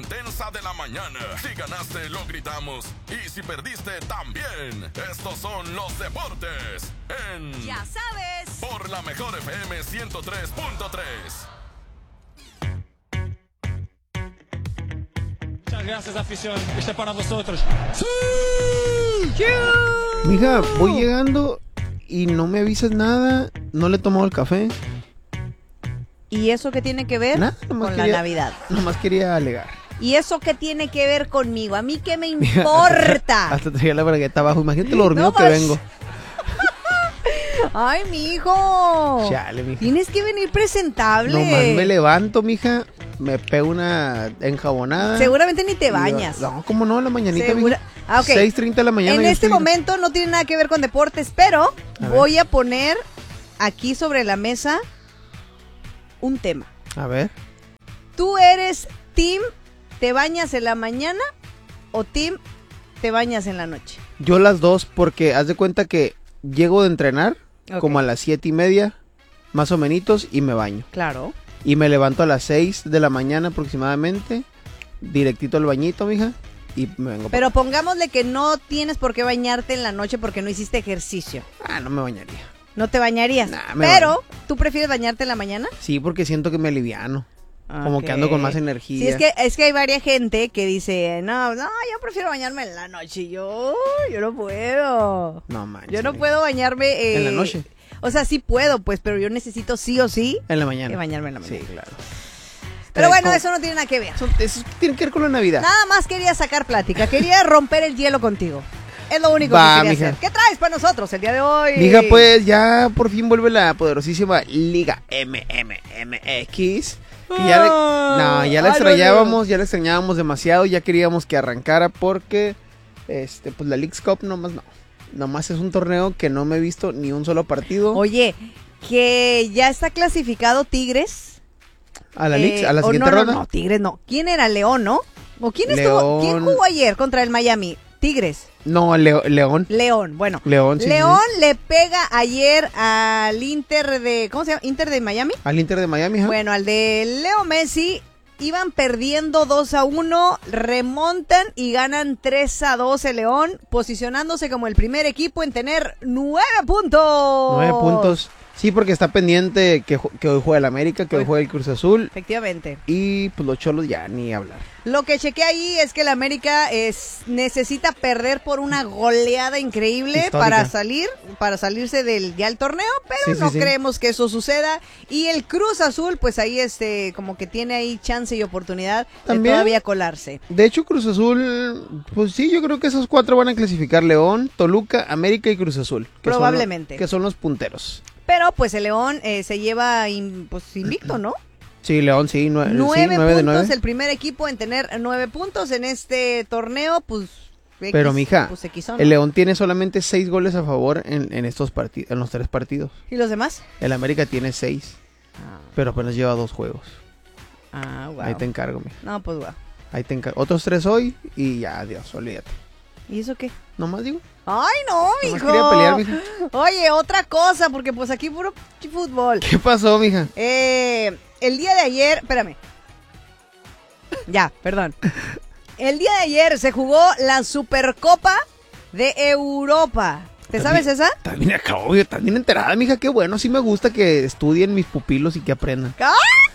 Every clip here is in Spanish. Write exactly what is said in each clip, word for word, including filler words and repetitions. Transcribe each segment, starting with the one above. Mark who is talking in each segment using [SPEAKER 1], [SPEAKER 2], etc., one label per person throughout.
[SPEAKER 1] Intensa de la mañana. Si ganaste, lo gritamos. Y si perdiste, también. Estos son los deportes en...
[SPEAKER 2] Ya sabes.
[SPEAKER 1] Por la mejor F M ciento tres punto tres.
[SPEAKER 3] Muchas gracias, afición. Este es para vosotros.
[SPEAKER 4] ¡Sí! Mija, voy llegando y no me avisas nada. No le he tomado el café.
[SPEAKER 2] ¿Y eso qué tiene que ver
[SPEAKER 4] Nada,
[SPEAKER 2] con
[SPEAKER 4] nomás
[SPEAKER 2] la
[SPEAKER 4] quería-
[SPEAKER 2] Navidad?
[SPEAKER 4] Nomás quería alegar.
[SPEAKER 2] ¿Y eso qué tiene que ver conmigo? ¿A mí qué me importa?
[SPEAKER 4] Hasta traía la bragueta abajo. Imagínate lo dormido
[SPEAKER 2] No,
[SPEAKER 4] que
[SPEAKER 2] pues.
[SPEAKER 4] vengo.
[SPEAKER 2] Ay, mijo.
[SPEAKER 4] Chale, mija.
[SPEAKER 2] Tienes que venir presentable.
[SPEAKER 4] Nomás me levanto, mija. Me pego una enjabonada.
[SPEAKER 2] Seguramente ni te
[SPEAKER 4] y yo-
[SPEAKER 2] bañas.
[SPEAKER 4] No, ¿cómo no? En la mañanita,
[SPEAKER 2] Segura-
[SPEAKER 4] mija.
[SPEAKER 2] Ah, ok.
[SPEAKER 4] seis treinta de la mañana.
[SPEAKER 2] En
[SPEAKER 4] yo
[SPEAKER 2] este
[SPEAKER 4] estoy-
[SPEAKER 2] momento no tiene nada que ver con deportes, pero
[SPEAKER 4] A ver.
[SPEAKER 2] voy a poner aquí sobre la mesa un tema.
[SPEAKER 4] A ver.
[SPEAKER 2] ¿Tú eres team te bañas en la mañana o team te bañas en la noche?
[SPEAKER 4] Yo las dos, porque haz de cuenta que llego de entrenar
[SPEAKER 2] Ok.
[SPEAKER 4] como a las siete y media, más o menos, y me baño.
[SPEAKER 2] Claro.
[SPEAKER 4] Y me levanto a las seis de la mañana aproximadamente, directito al bañito, mija, y me vengo.
[SPEAKER 2] Pero pongámosle que no tienes por qué bañarte en la noche porque no hiciste ejercicio.
[SPEAKER 4] pa- Ah, no me bañaría.
[SPEAKER 2] No te bañarías.
[SPEAKER 4] Nah, me
[SPEAKER 2] Pero,
[SPEAKER 4] baño.
[SPEAKER 2] ¿tú prefieres bañarte en la mañana?
[SPEAKER 4] Sí, porque siento que me aliviano. Como
[SPEAKER 2] Ok.
[SPEAKER 4] que ando con más energía.
[SPEAKER 2] Sí, es que, es que hay varias gente que dice, no, no, yo prefiero bañarme en la noche. Y yo, yo no puedo.
[SPEAKER 4] No manches.
[SPEAKER 2] Yo no
[SPEAKER 4] mija.
[SPEAKER 2] puedo bañarme. eh,
[SPEAKER 4] ¿En la noche?
[SPEAKER 2] O sea, sí puedo, pues, pero yo necesito sí o sí
[SPEAKER 4] En la mañana.
[SPEAKER 2] que bañarme en la mañana.
[SPEAKER 4] Sí, claro.
[SPEAKER 2] Pero bueno,
[SPEAKER 4] Como-
[SPEAKER 2] eso no tiene nada que ver.
[SPEAKER 4] Eso, eso tiene que ver con la Navidad.
[SPEAKER 2] Nada más quería sacar plática, quería romper el hielo contigo. Es lo único
[SPEAKER 4] Va,
[SPEAKER 2] que quería
[SPEAKER 4] mija.
[SPEAKER 2] hacer. ¿Qué traes para nosotros el día de hoy?
[SPEAKER 4] Mija, pues ya por fin vuelve la poderosísima Liga M M M X. Que ya le- no, ya la
[SPEAKER 2] Ay,
[SPEAKER 4] extrañábamos, ya la extrañábamos demasiado, ya queríamos que arrancara porque este pues la Leagues Cup nomás no. Nomás es un torneo que no me he visto ni un solo partido.
[SPEAKER 2] Oye, que ya está clasificado Tigres.
[SPEAKER 4] A la
[SPEAKER 2] Eh,
[SPEAKER 4] Leagues, a la
[SPEAKER 2] o
[SPEAKER 4] siguiente
[SPEAKER 2] no, no,
[SPEAKER 4] ronda.
[SPEAKER 2] No, Tigres no. ¿Quién era? León, ¿no? ¿O quién estuvo?
[SPEAKER 4] León.
[SPEAKER 2] ¿Quién jugó ayer contra el Miami? Tigres.
[SPEAKER 4] No, Leo- León.
[SPEAKER 2] León, bueno.
[SPEAKER 4] León, sí, sí,
[SPEAKER 2] León
[SPEAKER 4] sí.
[SPEAKER 2] le pega ayer al Inter de, ¿cómo se llama? Inter de Miami.
[SPEAKER 4] Al Inter de Miami, ¿ja?
[SPEAKER 2] Bueno, al de Leo Messi. Iban perdiendo dos a uno, remontan y ganan tres a dos el León, posicionándose como el primer equipo en tener nueve puntos.
[SPEAKER 4] Nueve puntos. Sí, porque está pendiente que, ju- que hoy juega el América, que hoy
[SPEAKER 2] Hoy-
[SPEAKER 4] juega el Cruz Azul.
[SPEAKER 2] Efectivamente.
[SPEAKER 4] Y pues los Cholos ya ni hablar.
[SPEAKER 2] Lo que chequé ahí es que el América es, necesita perder por una goleada increíble
[SPEAKER 4] Histórica.
[SPEAKER 2] para salir, para salirse del ya el torneo, pero
[SPEAKER 4] Sí, sí,
[SPEAKER 2] no
[SPEAKER 4] sí.
[SPEAKER 2] creemos que eso suceda. Y el Cruz Azul, pues ahí este, como que tiene ahí chance y oportunidad
[SPEAKER 4] ¿También?
[SPEAKER 2] de todavía colarse.
[SPEAKER 4] De hecho, Cruz Azul, pues sí, yo creo que esos cuatro van a clasificar: León, Toluca, América y Cruz Azul. que son
[SPEAKER 2] Probablemente.
[SPEAKER 4] los- que son los punteros.
[SPEAKER 2] Pero pues el León eh, se lleva in- pues, invicto, ¿no?
[SPEAKER 4] Sí, León, sí, nue- sí,
[SPEAKER 2] Nueve
[SPEAKER 4] nueve de
[SPEAKER 2] puntos,
[SPEAKER 4] nueve.
[SPEAKER 2] el primer equipo en tener nueve puntos en este torneo, pues... X,
[SPEAKER 4] Pero, mija,
[SPEAKER 2] pues, X, ¿no?
[SPEAKER 4] el León tiene solamente seis goles a favor en, en estos partidos, en los tres partidos.
[SPEAKER 2] ¿Y los demás?
[SPEAKER 4] El América tiene seis, pero apenas lleva dos juegos.
[SPEAKER 2] Ah, wow.
[SPEAKER 4] Ahí te encargo, mija.
[SPEAKER 2] No, pues wow.
[SPEAKER 4] Ahí te encargo. Otros tres hoy y ya, adiós, olvídate.
[SPEAKER 2] ¿Y eso qué?
[SPEAKER 4] Nomás digo.
[SPEAKER 2] Ay, no,
[SPEAKER 4] Nomás
[SPEAKER 2] mijo.
[SPEAKER 4] quería pelear, mija.
[SPEAKER 2] Oye, otra cosa, porque pues aquí puro ch- fútbol.
[SPEAKER 4] ¿Qué pasó, mija?
[SPEAKER 2] Eh, el día de ayer, espérame. Ya, perdón. El día de ayer se jugó la Supercopa de Europa. ¿Te sabes esa?
[SPEAKER 4] También acabo, estás bien enterada, mija. Qué bueno, sí me gusta que estudien mis pupilos y que aprendan.
[SPEAKER 2] ¡Ah!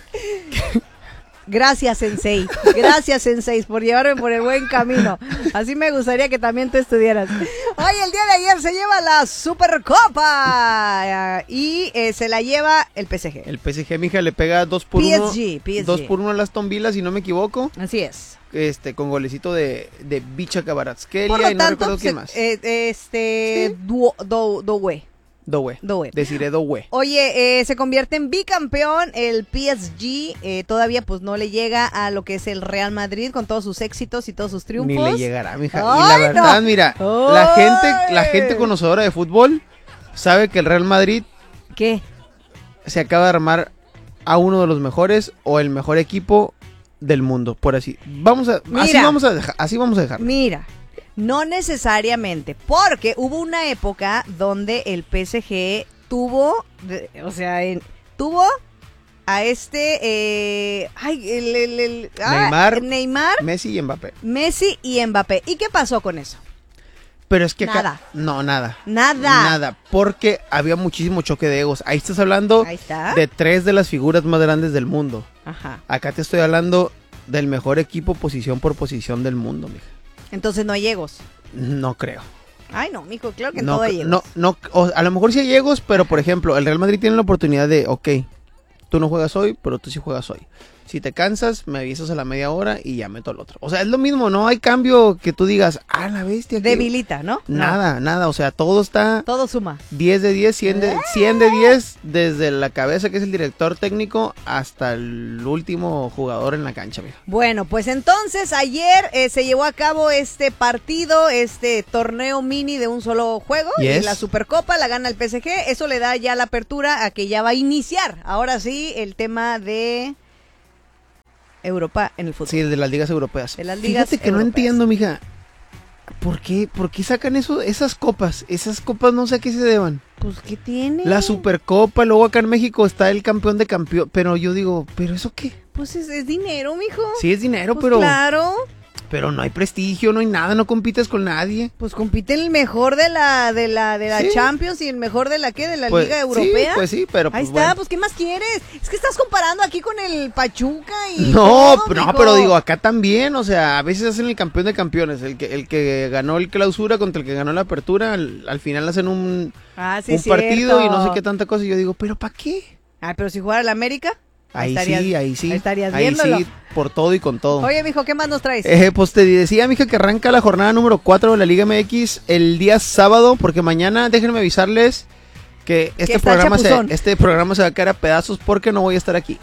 [SPEAKER 2] Gracias, Sensei. Gracias, Sensei, por llevarme por el buen camino. Así me gustaría que también tú estudiaras. Hoy, el día de ayer, se lleva la Supercopa. eh, Y eh, se la lleva el P S G.
[SPEAKER 4] El P S G, mija, le pega dos por
[SPEAKER 2] P S
[SPEAKER 4] uno.
[SPEAKER 2] G, P S G.
[SPEAKER 4] Dos por uno a las Tombilas, si no me equivoco.
[SPEAKER 2] Así es.
[SPEAKER 4] Este, con golecito de, de Bicha
[SPEAKER 2] Por
[SPEAKER 4] Kabaratskelia
[SPEAKER 2] lo
[SPEAKER 4] y no
[SPEAKER 2] tanto,
[SPEAKER 4] recuerdo
[SPEAKER 2] pues,
[SPEAKER 4] quién más.
[SPEAKER 2] eh, este, Duo- Do- Dowe.
[SPEAKER 4] Dowe.
[SPEAKER 2] Dowe.
[SPEAKER 4] Deciré Dowe.
[SPEAKER 2] Oye, eh, se convierte en bicampeón el P S G, eh, todavía pues no le llega a lo que es el Real Madrid con todos sus éxitos y todos sus triunfos.
[SPEAKER 4] Ni le llegará, mija. y
[SPEAKER 2] ¡Ay,
[SPEAKER 4] la verdad,
[SPEAKER 2] no!
[SPEAKER 4] mira,
[SPEAKER 2] ¡Ay!
[SPEAKER 4] la gente, la gente conocedora de fútbol sabe que el Real Madrid
[SPEAKER 2] ¿Qué?
[SPEAKER 4] se acaba de armar a uno de los mejores o el mejor equipo del mundo, por así. Vamos a, así
[SPEAKER 2] Mira.
[SPEAKER 4] vamos a dejar, así vamos a dejar.
[SPEAKER 2] Mira, no necesariamente, porque hubo una época donde el P S G tuvo, de- o sea, en- tuvo a este, eh, ay, el, el, el ah,
[SPEAKER 4] Neymar,
[SPEAKER 2] Neymar,
[SPEAKER 4] Messi y Mbappé.
[SPEAKER 2] Messi y Mbappé. ¿Y qué pasó con eso?
[SPEAKER 4] Pero es que acá,
[SPEAKER 2] Nada.
[SPEAKER 4] no, nada.
[SPEAKER 2] Nada.
[SPEAKER 4] Nada, porque había muchísimo choque de egos. Ahí estás hablando
[SPEAKER 2] Ahí está.
[SPEAKER 4] de tres de las figuras más grandes del mundo.
[SPEAKER 2] Ajá.
[SPEAKER 4] Acá te estoy hablando del mejor equipo posición por posición del mundo, mija.
[SPEAKER 2] Entonces no hay egos.
[SPEAKER 4] No creo.
[SPEAKER 2] Ay, no, mijo, claro que en
[SPEAKER 4] No,
[SPEAKER 2] todo hay egos.
[SPEAKER 4] no, no, o- a lo mejor sí hay egos, pero por ejemplo, el Real Madrid tiene la oportunidad de, ok, tú no juegas hoy, pero tú sí juegas hoy. Si te cansas, me avisas a la media hora y ya meto al otro. O sea, es lo mismo, no hay cambio que tú digas, ah, la bestia. ¿qué?".
[SPEAKER 2] Debilita, ¿no? No.
[SPEAKER 4] Nada, nada, o sea, todo está
[SPEAKER 2] Todo suma.
[SPEAKER 4] diez de diez, cien de, cien de diez, desde la cabeza que es el director técnico hasta el último jugador en la cancha, mija.
[SPEAKER 2] Bueno, pues entonces ayer eh, se llevó a cabo este partido, este torneo mini de un solo juego,
[SPEAKER 4] Yes.
[SPEAKER 2] y la Supercopa la gana el P S G. Eso le da ya la apertura a que ya va a iniciar, ahora sí, el tema de Europa en el fútbol.
[SPEAKER 4] Sí, de las ligas europeas.
[SPEAKER 2] De las ligas
[SPEAKER 4] Fíjate que no
[SPEAKER 2] europeas.
[SPEAKER 4] entiendo, mija. ¿Por qué, ¿Por qué sacan eso, esas copas? Esas copas no sé a qué se deban.
[SPEAKER 2] Pues, ¿qué tiene?
[SPEAKER 4] La Supercopa, luego acá en México está el campeón de campeón. Pero yo digo, ¿pero eso qué?
[SPEAKER 2] Pues es, es dinero, mijo.
[SPEAKER 4] Sí es dinero,
[SPEAKER 2] Pues
[SPEAKER 4] pero,
[SPEAKER 2] claro.
[SPEAKER 4] pero no hay prestigio, no hay nada, no compites con nadie.
[SPEAKER 2] Pues compite el mejor de la de la de la
[SPEAKER 4] Sí.
[SPEAKER 2] Champions y el mejor de la ¿qué? De la
[SPEAKER 4] Pues,
[SPEAKER 2] Liga
[SPEAKER 4] sí,
[SPEAKER 2] Europea.
[SPEAKER 4] pues sí, pero
[SPEAKER 2] Ahí
[SPEAKER 4] pues
[SPEAKER 2] está,
[SPEAKER 4] bueno.
[SPEAKER 2] pues ¿qué más quieres? Es que estás comparando aquí con el Pachuca y
[SPEAKER 4] No,
[SPEAKER 2] todo,
[SPEAKER 4] no,
[SPEAKER 2] mijo.
[SPEAKER 4] pero digo, acá también, o sea, a veces hacen el campeón de campeones, el que el que ganó el clausura contra el que ganó la apertura, al, al final hacen un,
[SPEAKER 2] Ah, sí,
[SPEAKER 4] un
[SPEAKER 2] es cierto.
[SPEAKER 4] partido y no sé qué tanta cosa, y yo digo, ¿pero para qué?
[SPEAKER 2] Ah, pero si jugara el América,
[SPEAKER 4] Ahí
[SPEAKER 2] estarías-
[SPEAKER 4] sí, ahí sí,
[SPEAKER 2] ahí estarías
[SPEAKER 4] ahí
[SPEAKER 2] viéndolo.
[SPEAKER 4] sí, por todo y con todo.
[SPEAKER 2] Oye, mijo, ¿qué más nos traes?
[SPEAKER 4] Eh, pues te decía, mija, que arranca la jornada número cuatro de la Liga M X el día sábado, porque mañana, déjenme avisarles que este
[SPEAKER 2] está
[SPEAKER 4] programa, se,
[SPEAKER 2] chapuzón.
[SPEAKER 4] este programa se va a caer a pedazos porque no voy a estar aquí.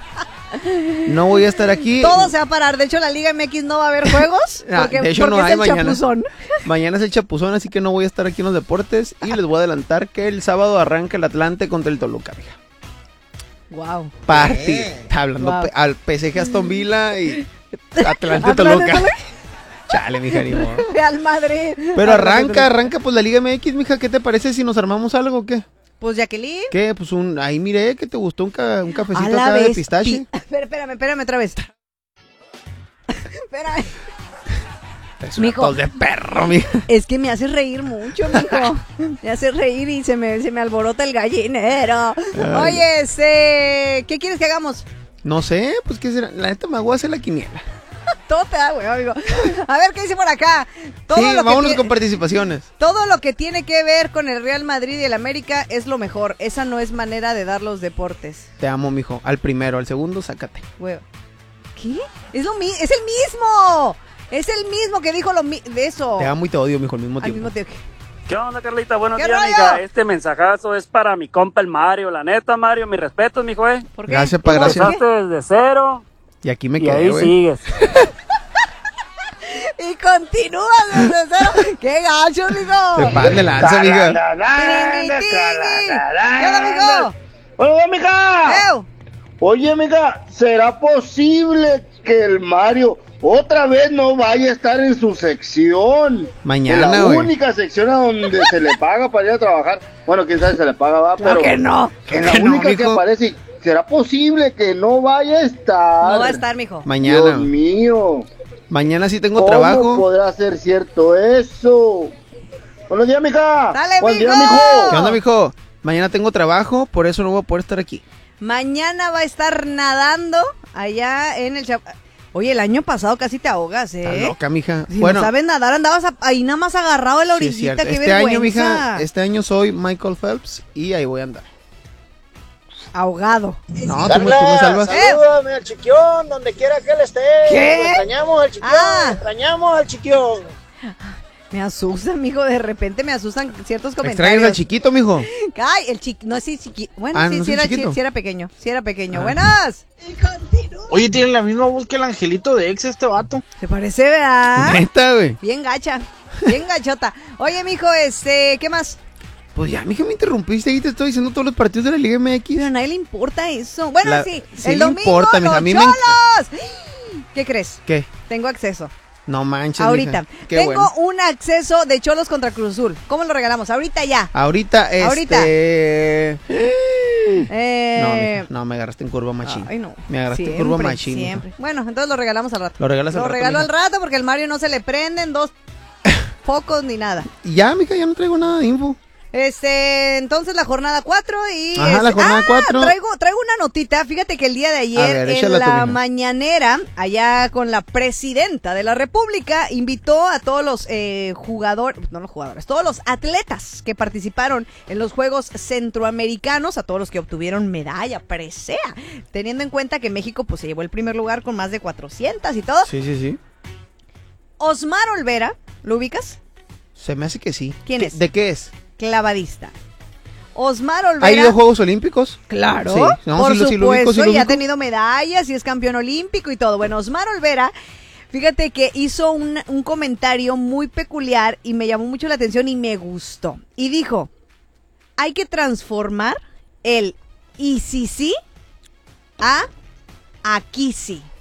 [SPEAKER 4] No voy a estar aquí.
[SPEAKER 2] Todo se va a parar. De hecho, la Liga M X no va a haber juegos.
[SPEAKER 4] Ah,
[SPEAKER 2] porque
[SPEAKER 4] de hecho,
[SPEAKER 2] porque
[SPEAKER 4] no
[SPEAKER 2] es
[SPEAKER 4] hay
[SPEAKER 2] el
[SPEAKER 4] mañana.
[SPEAKER 2] chapuzón.
[SPEAKER 4] Mañana es el chapuzón, así que no voy a estar aquí en los deportes. Y les voy a adelantar que el sábado arranca el Atlante contra el Toluca, mija.
[SPEAKER 2] Wow.
[SPEAKER 4] Partido. Hablando
[SPEAKER 2] Wow.
[SPEAKER 4] pe- al P S G Aston Villa y Atlante
[SPEAKER 2] Atlante,
[SPEAKER 4] Toluca.
[SPEAKER 2] Toluca.
[SPEAKER 4] Chale, mija, ni modo.
[SPEAKER 2] Real Madrid.
[SPEAKER 4] Pero arranca, arranca pues la Liga M X, mija. ¿Qué te parece si nos armamos algo o qué?
[SPEAKER 2] Pues Jacqueline.
[SPEAKER 4] ¿Qué? Pues un, ahí miré que te gustó un, ca- un cafecito
[SPEAKER 2] A la
[SPEAKER 4] acá de
[SPEAKER 2] vez.
[SPEAKER 4] pistache.
[SPEAKER 2] pi- Espera, espérame, espérame otra vez. Espérame.
[SPEAKER 4] Es una
[SPEAKER 2] Mijo.
[SPEAKER 4] tos de perro, mija.
[SPEAKER 2] Es que me hace reír mucho, mijo. Me hace reír y se me, se me alborota el gallinero.
[SPEAKER 4] Ay.
[SPEAKER 2] Oye, este, ¿qué quieres que hagamos?
[SPEAKER 4] No sé, pues qué será. La neta me voy a hacer la quiniela.
[SPEAKER 2] Todo te da, güey, amigo. A ver, ¿qué dice por acá? Todo
[SPEAKER 4] Sí,
[SPEAKER 2] lo que
[SPEAKER 4] vámonos
[SPEAKER 2] tie-
[SPEAKER 4] con participaciones.
[SPEAKER 2] Todo lo que tiene que ver con el Real Madrid y el América es lo mejor. Esa no es manera de dar los deportes.
[SPEAKER 4] Te amo, mijo. Al primero, al segundo, sácate.
[SPEAKER 2] Güey. ¿Qué? Es lo mi- es el mismo. Es el mismo que dijo lo mi- de eso.
[SPEAKER 4] Te amo y te odio, mijo, al mismo
[SPEAKER 2] Al
[SPEAKER 4] tiempo.
[SPEAKER 2] mismo tiempo.
[SPEAKER 5] ¿Qué onda, Carlita? Buenos
[SPEAKER 2] ¿Qué
[SPEAKER 5] días,
[SPEAKER 2] rollo?
[SPEAKER 5] amiga. Este mensajazo es para mi compa el Mario. La neta, Mario, mis respetos, mijo, eh.
[SPEAKER 2] ¿Por qué?
[SPEAKER 4] Gracias, pa,
[SPEAKER 2] ¿Cómo?
[SPEAKER 4] gracias.
[SPEAKER 2] ¿Por qué?
[SPEAKER 5] Empezaste desde cero
[SPEAKER 4] Y aquí me
[SPEAKER 5] y
[SPEAKER 4] quedé,
[SPEAKER 5] ahí
[SPEAKER 4] güey.
[SPEAKER 5] sigues.
[SPEAKER 2] Y continúa desde cero. ¡Qué gacho, mijo!
[SPEAKER 4] Te pasan de lanza, mija.
[SPEAKER 2] Tiringui, tiringui. ¿Qué onda, mijo?
[SPEAKER 6] Hola, mija.
[SPEAKER 2] ¡Ew!
[SPEAKER 6] Oye, mija, ¿será posible que el Mario otra vez no vaya a estar en su sección?
[SPEAKER 4] Mañana,
[SPEAKER 6] En la
[SPEAKER 4] güey.
[SPEAKER 6] única sección a donde se le paga para ir a trabajar. Bueno, quién sabe si se le paga, va,
[SPEAKER 2] Claro
[SPEAKER 6] pero
[SPEAKER 2] que no.
[SPEAKER 6] en la
[SPEAKER 4] Que no,
[SPEAKER 6] única que
[SPEAKER 4] mijo.
[SPEAKER 6] aparece. ¿Será posible que no vaya a estar?
[SPEAKER 2] No va a estar, mijo.
[SPEAKER 6] Dios
[SPEAKER 4] Mañana.
[SPEAKER 6] mío.
[SPEAKER 4] Mañana sí tengo
[SPEAKER 6] ¿Cómo
[SPEAKER 4] trabajo.
[SPEAKER 6] podrá ser cierto eso? Buenos días, mija.
[SPEAKER 2] Dale,
[SPEAKER 6] Buen día,
[SPEAKER 2] mijo.
[SPEAKER 6] mijo.
[SPEAKER 4] ¿Qué onda, mijo? Mañana tengo trabajo, por eso no voy a poder estar aquí.
[SPEAKER 2] Mañana va a estar nadando allá en el... Chap- Oye, el año pasado casi te ahogas,
[SPEAKER 4] Está
[SPEAKER 2] ¿eh?
[SPEAKER 4] loca, mija.
[SPEAKER 2] Si
[SPEAKER 4] bueno,
[SPEAKER 2] no sabes nadar, andabas a- ahí nada más agarrado de la
[SPEAKER 4] sí es
[SPEAKER 2] orillita,
[SPEAKER 4] cierto.
[SPEAKER 2] qué
[SPEAKER 4] Este año,
[SPEAKER 2] vergüenza.
[SPEAKER 4] mija, este año soy Michael Phelps y ahí voy a andar.
[SPEAKER 2] Ahogado.
[SPEAKER 4] No, tú me, tú me salvas.
[SPEAKER 7] Salúdame al chiquión, donde quiera que él esté.
[SPEAKER 2] ¿Qué?
[SPEAKER 7] Lo extrañamos al chiquión,
[SPEAKER 2] Ah.
[SPEAKER 7] extrañamos al chiquión.
[SPEAKER 2] Me asusta, mijo, de repente me asustan ciertos
[SPEAKER 4] ¿Extrañas
[SPEAKER 2] comentarios.
[SPEAKER 4] al chiquito, mijo?
[SPEAKER 2] Ay, el chiquito, no, sí, chiqui... Bueno,
[SPEAKER 4] Ah,
[SPEAKER 2] sí,
[SPEAKER 4] ¿no
[SPEAKER 2] sí,
[SPEAKER 4] es
[SPEAKER 2] era,
[SPEAKER 4] el chiquito?
[SPEAKER 2] sí, sí era pequeño, sí era pequeño.
[SPEAKER 4] Ah.
[SPEAKER 2] Buenas.
[SPEAKER 7] Oye, tiene la misma voz que el angelito de ex este vato.
[SPEAKER 2] ¿Se parece, verdad?
[SPEAKER 4] Neta, güey.
[SPEAKER 2] Bien gacha, bien gachota. Oye, mijo, este, ¿qué más?
[SPEAKER 4] Pues ya, mija, me interrumpiste y te estoy diciendo todos los partidos de la Liga M X.
[SPEAKER 2] Pero a nadie le importa eso. Bueno,
[SPEAKER 4] La-
[SPEAKER 2] sí,
[SPEAKER 4] sí
[SPEAKER 2] el
[SPEAKER 4] le
[SPEAKER 2] domingo,
[SPEAKER 4] importa, mija,
[SPEAKER 2] los
[SPEAKER 4] a mí me
[SPEAKER 2] Cholos. ¿Qué crees?
[SPEAKER 4] ¿Qué?
[SPEAKER 2] Tengo acceso.
[SPEAKER 4] No manches,
[SPEAKER 2] Ahorita.
[SPEAKER 4] mija. Qué
[SPEAKER 2] Tengo
[SPEAKER 4] bueno.
[SPEAKER 2] un acceso de Cholos contra Cruz Azul. ¿Cómo lo regalamos? Ahorita ya.
[SPEAKER 4] Ahorita, este...
[SPEAKER 2] Ahorita. Eh,
[SPEAKER 4] No, mija, no, me agarraste en curva machín.
[SPEAKER 2] Ay, no.
[SPEAKER 4] Me agarraste
[SPEAKER 2] Siempre,
[SPEAKER 4] en curva machín. mija.
[SPEAKER 2] Siempre. Bueno, entonces lo regalamos al rato.
[SPEAKER 4] Lo regalas al
[SPEAKER 2] Lo
[SPEAKER 4] rato,
[SPEAKER 2] regalo
[SPEAKER 4] mija.
[SPEAKER 2] al rato porque el Mario no se le prenden dos focos ni nada.
[SPEAKER 4] Y ya, mija, ya no traigo nada de info.
[SPEAKER 2] Este, entonces la jornada cuatro y...
[SPEAKER 4] Ajá,
[SPEAKER 2] este,
[SPEAKER 4] la jornada
[SPEAKER 2] ah,
[SPEAKER 4] cuatro.
[SPEAKER 2] Traigo, traigo una notita, fíjate que el día de ayer
[SPEAKER 4] A ver,
[SPEAKER 2] en
[SPEAKER 4] échala tú,
[SPEAKER 2] la
[SPEAKER 4] mija.
[SPEAKER 2] mañanera, allá con la presidenta de la república, invitó a todos los eh, jugadores, no los jugadores, todos los atletas que participaron en los Juegos Centroamericanos, a todos los que obtuvieron medalla presea, teniendo en cuenta que México pues se llevó el primer lugar con más de cuatrocientas y todo.
[SPEAKER 4] Sí, sí, sí.
[SPEAKER 2] Osmar Olvera, ¿lo ubicas?
[SPEAKER 4] Se me hace que sí.
[SPEAKER 2] ¿Quién
[SPEAKER 4] ¿Qué-
[SPEAKER 2] es?
[SPEAKER 4] ¿De qué es?
[SPEAKER 2] Clavadista. Osmar Olvera.
[SPEAKER 4] ¿Ha ido a Juegos Olímpicos?
[SPEAKER 2] Claro,
[SPEAKER 4] Sí, no,
[SPEAKER 2] por
[SPEAKER 4] sí lo- sí lo
[SPEAKER 2] supuesto,
[SPEAKER 4] ubico, sí lo
[SPEAKER 2] y ha
[SPEAKER 4] ubico.
[SPEAKER 2] tenido medallas y es campeón olímpico y todo. Bueno, Osmar Olvera, fíjate que hizo un, un comentario muy peculiar y me llamó mucho la atención y me gustó. Y dijo, hay que transformar el y si sí a aquí sí.